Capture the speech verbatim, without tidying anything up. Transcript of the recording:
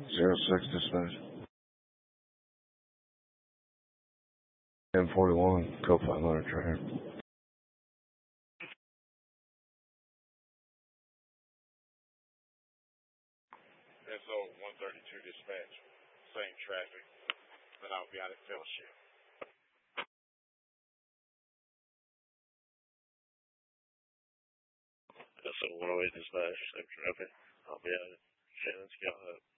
Zero six dispatch. M forty-one, code five hundred trainer. S O one thirty-two dispatch. Same traffic, but I'll be out at Fellowship. S O one oh eight dispatch. Same traffic. I'll be out at Shannon's Gallup.